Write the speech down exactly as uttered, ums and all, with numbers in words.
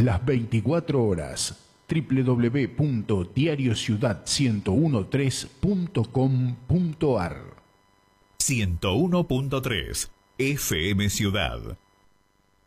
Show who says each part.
Speaker 1: las veinticuatro horas. w w w punto diario ciudad uno tres punto com punto a r
Speaker 2: ciento uno punto tres F M Ciudad.